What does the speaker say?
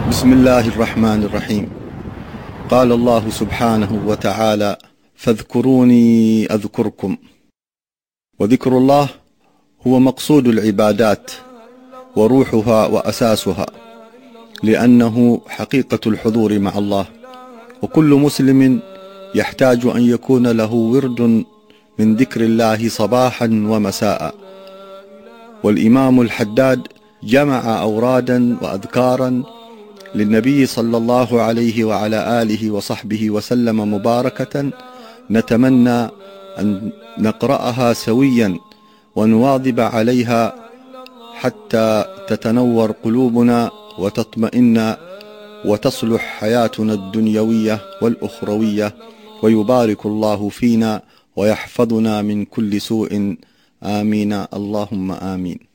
بسم الله الرحمن الرحيم. قال الله سبحانه وتعالى: فاذكروني أذكركم. وذكر الله هو مقصود العبادات وروحها وأساسها، لأنه حقيقة الحضور مع الله، وكل مسلم يحتاج أن يكون له ورد من ذكر الله صباحا ومساء. والإمام الحداد جمع أورادا وأذكارا للنبي صلى الله عليه وعلى آله وصحبه وسلم مباركة، نتمنى أن نقرأها سويا ونواظب عليها حتى تتنور قلوبنا وتطمئن وتصلح حياتنا الدنيوية والأخروية، ويبارك الله فينا ويحفظنا من كل سوء. آمين اللهم آمين.